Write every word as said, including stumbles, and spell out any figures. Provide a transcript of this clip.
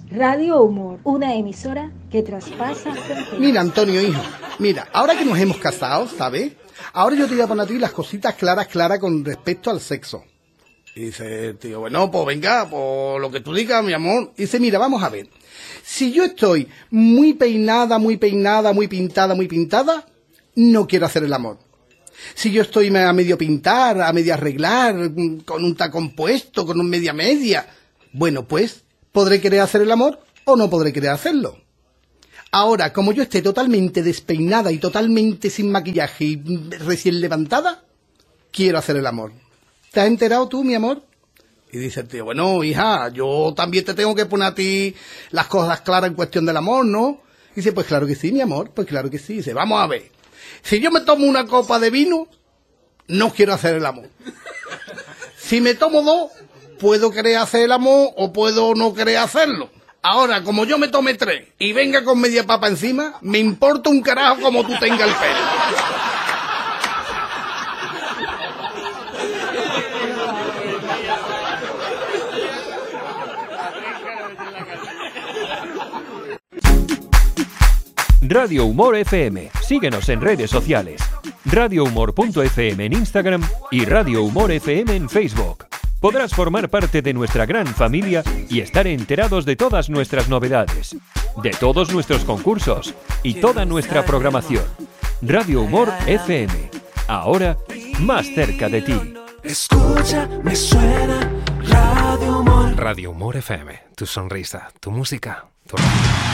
Radio Humor, una emisora que traspasa fronteras. Mira, Antonio, hijo, mira, ahora que nos hemos casado, ¿sabes? Ahora yo te voy a poner a ti las cositas claras, claras con respecto al sexo. Y dice el tío, bueno, pues venga, pues lo que tú digas, mi amor. Y dice, mira, vamos a ver. Si yo estoy muy peinada, muy peinada, muy pintada, muy pintada, no quiero hacer el amor. Si yo estoy a medio pintar, a medio arreglar, con un tacón puesto, con un media media, bueno, pues, ¿podré querer hacer el amor o no podré querer hacerlo? Ahora, como yo esté totalmente despeinada y totalmente sin maquillaje y recién levantada, quiero hacer el amor. ¿Te has enterado tú, mi amor? Y dice el tío, bueno, hija, yo también te tengo que poner a ti las cosas claras en cuestión del amor, ¿no? Y dice, pues claro que sí, mi amor, pues claro que sí. Y dice, vamos a ver, si yo me tomo una copa de vino, no quiero hacer el amor. Si me tomo dos, puedo querer hacer el amor o puedo no querer hacerlo. Ahora, como yo me tome tres y venga con media papa encima, me importa un carajo como tú tengas el pelo. Radio Humor F M. Síguenos en redes sociales. radio humor punto f m en Instagram y Radio Humor F M en Facebook. Podrás formar parte de nuestra gran familia y estar enterados de todas nuestras novedades, de todos nuestros concursos y toda nuestra programación. Radio Humor F M. Ahora, más cerca de ti. Escucha, me suena Radio Humor. Radio Humor F M. Tu sonrisa, tu música, tu radio.